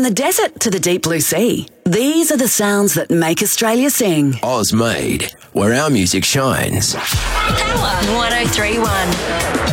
From the desert to the deep blue sea, these are the sounds that make Australia sing. Oz Made, where our music shines. Power 1031.